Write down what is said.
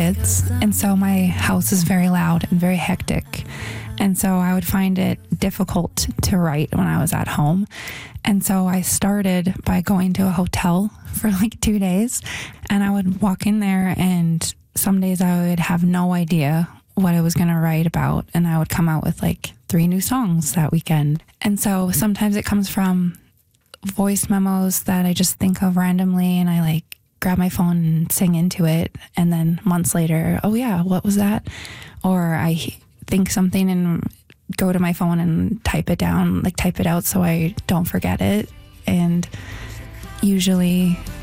kids, and so my house is very loud and very hectic. And so I would find it difficult to write when I was at home. And so I started by going to a hotel for like 2 days, and I would walk in there, and some days I would have no idea what I was going to write about, and I would come out with like 3 new songs that weekend. And so sometimes it comes from voice memos that I just think of randomly, and I like grab my phone and sing into it, and then months later, oh yeah, what was that? Or I think something and go to my phone and type it down, like type it out so I don't forget it. And usually